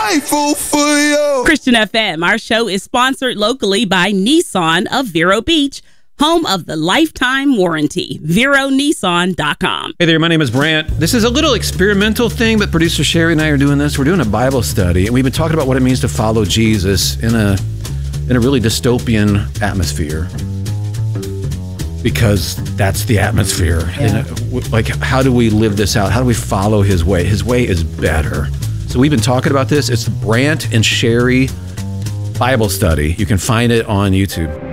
grateful for you. Christian FM, our show is sponsored locally by Nissan of Vero Beach, home of the lifetime warranty. VeroNissan.com. Hey there, my name is Brant. This is a little experimental thing, but producer Sherry and I are doing this. We're doing a Bible study, and we've been talking about what it means to follow Jesus in a really dystopian atmosphere. Because that's the atmosphere. Yeah. Like, how do we live this out? How do we follow his way? His way is better. So we've been talking about this. It's the Brant and Sherry Bible study. You can find it on YouTube.